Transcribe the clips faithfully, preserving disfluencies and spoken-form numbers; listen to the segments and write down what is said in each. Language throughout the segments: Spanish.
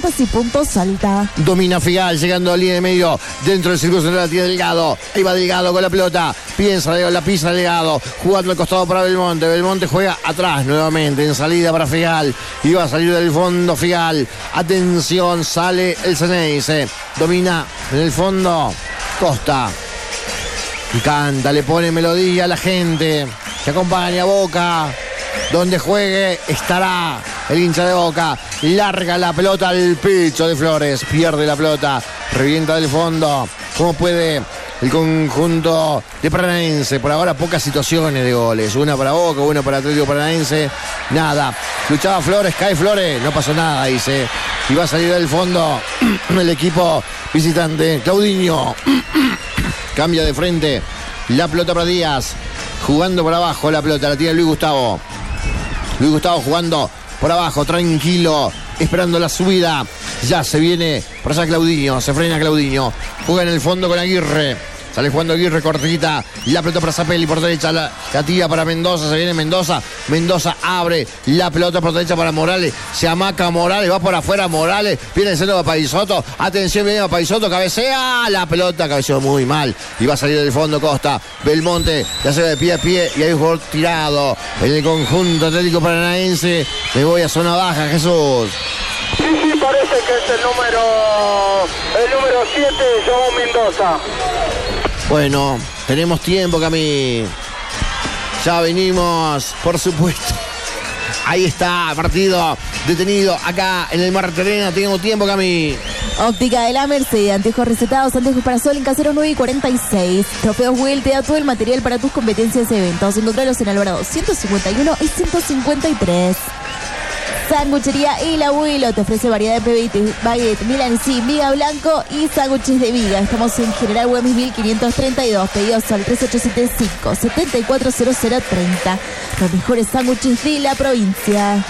y puntos Salta. Domina Figal, llegando a línea de medio, dentro del círculo central, tiene Delgado, ahí va Delgado con la pelota, piensa, la pisa Delgado, jugando al costado para Belmonte, Belmonte juega atrás nuevamente, en salida para Figal, y va a salir del fondo Figal, atención, sale el Ceneice, domina en el fondo Costa, y canta, le pone melodía a la gente, que acompaña a Boca, donde juegue estará el hincha de Boca, larga la pelota al pecho de Flores, pierde la pelota, revienta del fondo, ¿cómo puede el conjunto de Paranaense? Por ahora pocas situaciones de goles, una para Boca, una para Atlético Paranaense, nada, luchaba Flores, cae Flores, no pasó nada, dice, y va a salir del fondo el equipo visitante, Claudinho, cambia de frente, la pelota para Díaz, jugando por abajo la pelota, la tiene Luis Gustavo, Luis Gustavo jugando por abajo, tranquilo, esperando la subida. Ya se viene por allá Claudinho, se frena Claudinho. Juega en el fondo con Aguirre. Sale jugando Aguirre, cortita. La pelota para Zapelli por derecha. La, la tira para Mendoza. Se viene Mendoza. Mendoza abre la pelota por derecha para Morales. Se amaca Morales. Va por afuera Morales. Viene el centro de Paisoto. Atención, viene Paisoto. Cabecea. La pelota cabeceó muy mal. Y va a salir del fondo Costa. Belmonte. Ya se ve de pie a pie. Y hay un jugador tirado en el conjunto Atlético Paranaense. Me voy a zona baja, Jesús. Sí, sí, parece que es el número el número siete, João Mendoza. Bueno, tenemos tiempo, Cami. Ya venimos, por supuesto. Ahí está, partido detenido acá en el Marte Arena. Tenemos tiempo, Cami. Óptica de la Merced, anteojos recetados, anteojos para sol en Casero nueve y cuarenta y seis. Trofeos Will te da todo el material para tus competencias y eventos. Encontralos en Alvarado ciento cincuenta y uno y ciento cincuenta y tres. Sanguchería El Abuelo te ofrece variedad de pebites, baguette, milanesí, miga blanco y sándwiches de viga. Estamos en General Güemes mil quinientos treinta y dos. Pedidos al tres ocho siete cinco, siete cuatro cero cero tres cero. Los mejores sándwiches de la provincia.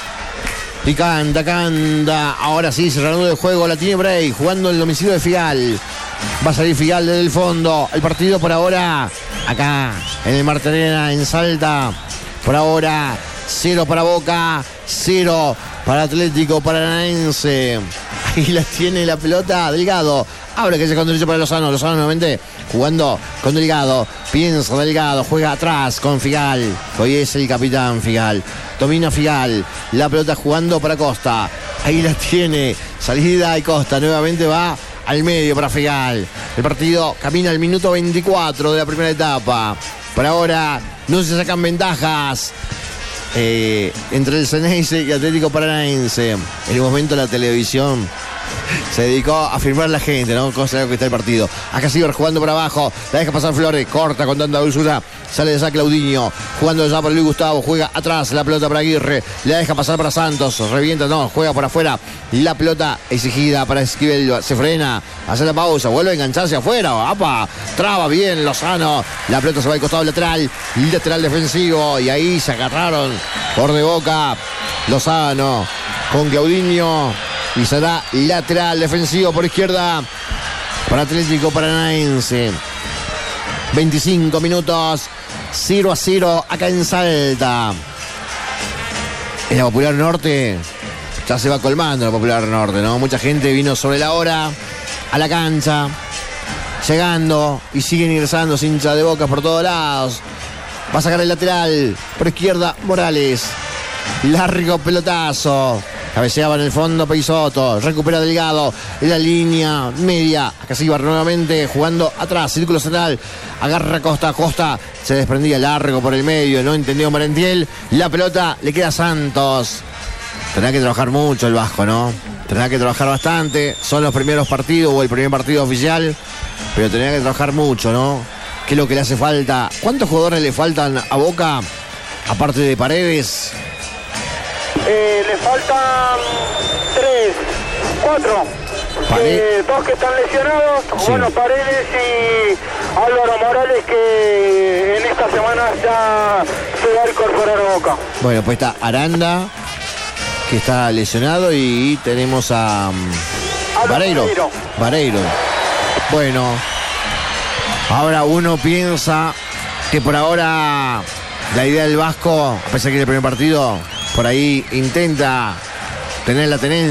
Y canta, canta. Ahora sí, se reanuda el juego. La tiene Bray jugando en el domicilio de Figal. Va a salir Figal desde el fondo. El partido por ahora, acá en el Marte Arena, en Salta. Por ahora, cero para Boca, cero para Atlético Paranaense. Ahí la tiene la pelota Delgado. Abre que se con derecho para Lozano. Lozano nuevamente jugando con Delgado. Piensa Delgado, juega atrás con Figal. Hoy es el capitán Figal. Domina Figal. La pelota jugando para Costa. Ahí la tiene. Salida y Costa. Nuevamente va al medio para Figal. El partido camina al minuto veinticuatro de la primera etapa. Por ahora no se sacan ventajas eh, entre el Ceneice y Atlético Paranaense. En el momento la televisión se dedicó a firmar la gente, ¿no? Cosa de lo que está el partido. Acá sigue jugando por abajo. La deja pasar Flores. Corta con tanta dulzura. Sale de esa Claudinho. Jugando ya para Luis Gustavo. Juega atrás. La pelota para Aguirre. La deja pasar para Santos. Revienta, no. Juega por afuera. La pelota exigida para Esquivel. Se frena. Hace la pausa. Vuelve a engancharse afuera. ¡Apa! Traba bien Lozano. La pelota se va al costado lateral. Lateral defensivo. Y ahí se agarraron por de Boca. Lozano con Claudinho. Y será lateral defensivo por izquierda para Atlético Paranaense. veinticinco minutos, cero a cero acá en Salta. En la Popular Norte ya se va colmando la Popular Norte, ¿no? Mucha gente vino sobre la hora a la cancha, llegando y siguen ingresando hinchas de Boca por todos lados. Va a sacar el lateral por izquierda Morales. Largo pelotazo. Cabeceaba en el fondo Paisoto. Recupera Delgado en la línea media. Acá se iba nuevamente jugando atrás. Círculo central. Agarra Costa. Costa se desprendía largo por el medio. No entendió Merentiel. La pelota le queda a Santos. Tendrá que trabajar mucho el Vasco, ¿no? Tendrá que trabajar bastante. Son los primeros partidos o el primer partido oficial. Pero tendrá que trabajar mucho, ¿no? ¿Qué es lo que le hace falta? ¿Cuántos jugadores le faltan a Boca? Aparte de Paredes. Eh, le faltan tres, cuatro, eh, dos que están lesionados, sí. Bueno, Paredes y Álvaro Morales, que en esta semana ya se va a incorporar a Boca. Bueno, pues está Aranda, que está lesionado, y tenemos a um, Vareiro. Vareiro. Bueno, ahora uno piensa que por ahora la idea del Vasco, a pesar que el primer partido por ahí intenta tener la tenencia